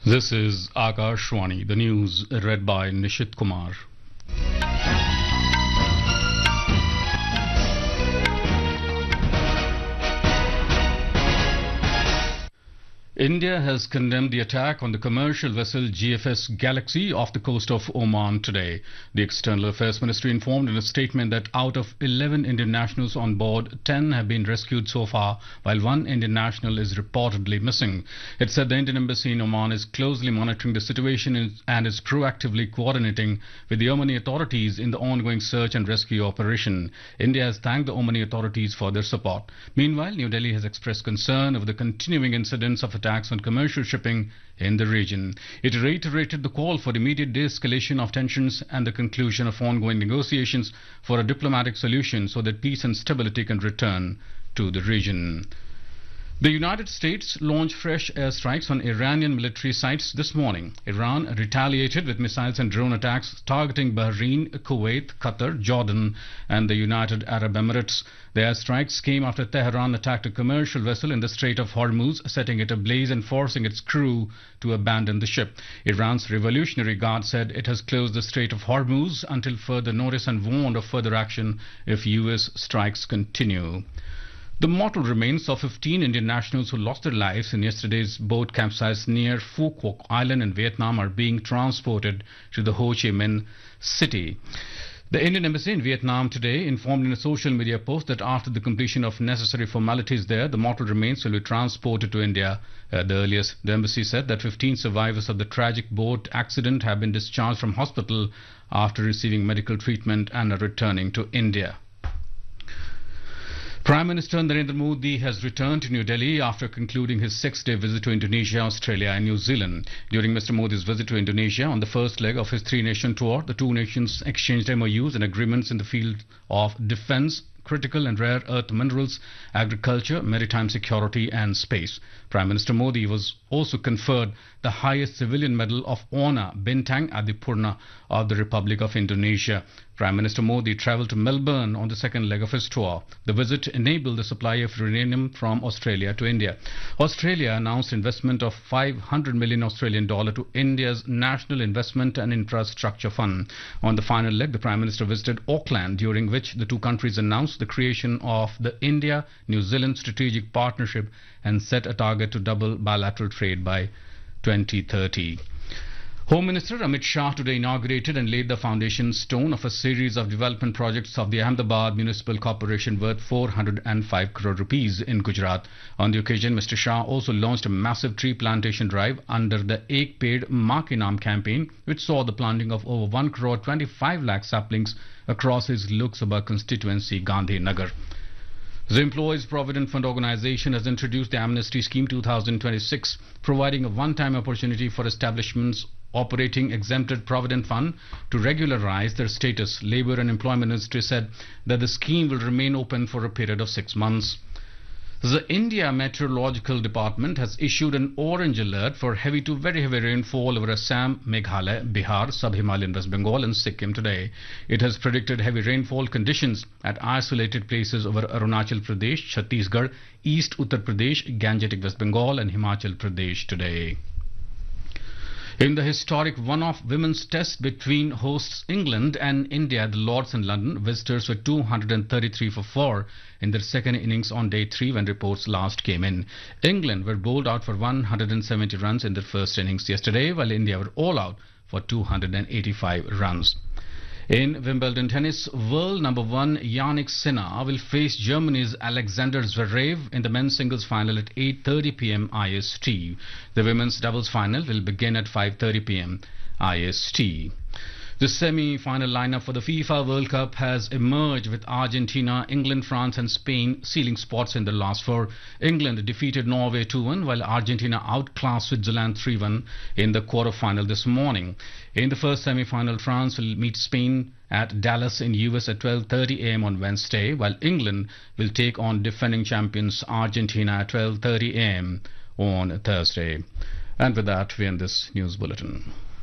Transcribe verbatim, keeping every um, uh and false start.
This is Akashwani, the news read by Nishit Kumar. India has condemned the attack on the commercial vessel G F S Galaxy off the coast of Oman today. The External Affairs Ministry informed in a statement that out of eleven Indian nationals on board, ten have been rescued so far, while one Indian national is reportedly missing. It said the Indian embassy in Oman is closely monitoring the situation and is proactively coordinating with the Omani authorities in the ongoing search and rescue operation. India has thanked the Omani authorities for their support. Meanwhile, New Delhi has expressed concern over the continuing incidents of attacks on commercial shipping in the region. It reiterated the call for immediate de-escalation of tensions and the conclusion of ongoing negotiations for a diplomatic solution so that peace and stability can return to the region. The United States launched fresh airstrikes on Iranian military sites this morning. Iran retaliated with missiles and drone attacks targeting Bahrain, Kuwait, Qatar, Jordan and the United Arab Emirates. The airstrikes came after Tehran attacked a commercial vessel in the Strait of Hormuz, setting it ablaze and forcing its crew to abandon the ship. Iran's Revolutionary Guard said it has closed the Strait of Hormuz until further notice and warned of further action if U S strikes continue. The mortal remains of fifteen Indian nationals who lost their lives in yesterday's boat capsize near Phu Quoc Island in Vietnam are being transported to the Ho Chi Minh City. The Indian Embassy in Vietnam today informed in a social media post that after the completion of necessary formalities there, the mortal remains will be transported to India at the earliest. The embassy said that fifteen survivors of the tragic boat accident have been discharged from hospital after receiving medical treatment and are returning to India. Prime Minister Narendra Modi has returned to New Delhi after concluding his six-day visit to Indonesia, Australia and New Zealand. During Mister Modi's visit to Indonesia on the first leg of his three-nation tour, the two nations exchanged M O Us and agreements in the field of defence, critical and rare earth minerals, agriculture, maritime security and space. Prime Minister Modi was also conferred the highest civilian medal of honour, Bintang Adipurna of the Republic of Indonesia. Prime Minister Modi travelled to Melbourne on the second leg of his tour. The visit enabled the supply of uranium from Australia to India. Australia announced investment of five hundred million Australian dollar to India's National Investment and Infrastructure Fund. On the final leg, the Prime Minister visited Auckland, during which the two countries announced the creation of the India-New Zealand Strategic Partnership and set a target to double bilateral trade by twenty thirty. Home Minister Amit Shah today inaugurated and laid the foundation stone of a series of development projects of the Ahmedabad Municipal Corporation worth four hundred five crore rupees in Gujarat. On the occasion, Mister Shah also launched a massive tree plantation drive under the Ek Ped Maa Ke Naam campaign, which saw the planting of over one crore twenty-five lakh saplings across his Lok Sabha constituency, Gandhinagar. The Employees Provident Fund Organization has introduced the Amnesty Scheme two thousand twenty-six, providing a one-time opportunity for establishments operating exempted provident fund to regularize their status. Labour and Employment Ministry said that the scheme will remain open for a period of six months. The India Meteorological Department has issued an orange alert for heavy to very heavy rainfall over Assam, Meghalaya, Bihar, Sub-Himalayan West Bengal and Sikkim today. It has predicted heavy rainfall conditions at isolated places over Arunachal Pradesh, Chhattisgarh, East Uttar Pradesh, Gangetic West Bengal and Himachal Pradesh today. In the historic one-off women's test between hosts England and India at the Lords in London, visitors were two hundred thirty-three for four in their second innings on day three when reports last came in. England were bowled out for one hundred seventy runs in their first innings yesterday, while India were all out for two hundred eighty-five runs. In Wimbledon tennis, world number one Yannick Sinner will face Germany's Alexander Zverev in the men's singles final at eight thirty p m I S T. The women's doubles final will begin at five thirty p m I S T. The semi-final lineup for the FIFA World Cup has emerged with Argentina, England, France and Spain sealing spots in the last four. England defeated Norway two one, while Argentina outclassed Switzerland three one in the quarter-final this morning. In the first semi-final, France will meet Spain at Dallas in U S at twelve thirty a m on Wednesday, while England will take on defending champions Argentina at twelve thirty a m on Thursday. And with that, we end this news bulletin.